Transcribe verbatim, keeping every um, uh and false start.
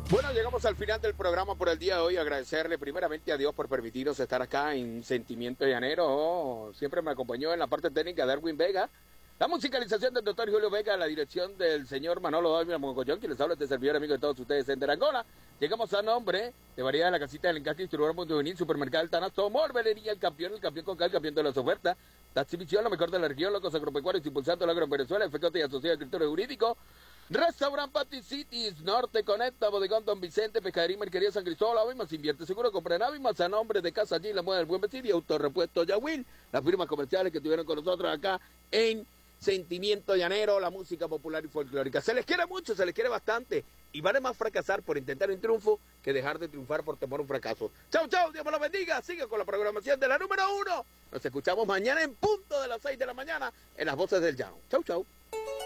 Bueno, llegamos al final del programa por el día de hoy. Agradecerle primeramente a Dios por permitirnos estar acá en Sentimiento Llanero. Oh, siempre me acompañó en la parte técnica Darwin Vega. La musicalización del doctor Julio Vega, la dirección del señor Manolo Dávila Mogollón, quien les habla este servidor amigo de todos ustedes en Derangola. Llegamos a nombre de variedad de la casita del encastre, distribuidor Mundo Juvenil, supermercado El Tanasto, Morbelería, el campeón, el campeón con K, el campeón de las ofertas, la exhibición, lo mejor de la región, locos agropecuarios, impulsando el agro en Venezuela, F J y asociado de escritorio jurídico. Restaurant Patty Cities, Norte Conecta, Bodegón Don Vicente, Pescadería Merquería San Cristóbal, Avimas, Invierte Seguro, compra en Avimas, a nombre de Casa Allí, La Moda del Buen Vestir y Autorepuesto Yawil, las firmas comerciales que estuvieron con nosotros acá en Sentimiento Llanero, la música popular y folclórica. Se les quiere mucho, se les quiere bastante, y vale más fracasar por intentar un triunfo que dejar de triunfar por temor a un fracaso. Chau, chau, Dios me los bendiga, siga con la programación de la número uno. Nos escuchamos mañana en punto de las seis de la mañana en Las Voces del Llano. Chau, chau.